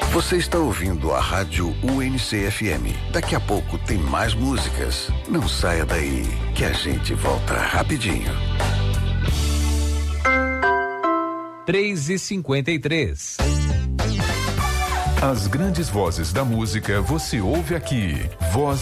Você está ouvindo a Rádio UNC-FM. Daqui a pouco tem mais músicas. Não saia daí, que a gente volta rapidinho. 3h53. As grandes vozes da música você ouve aqui. Voz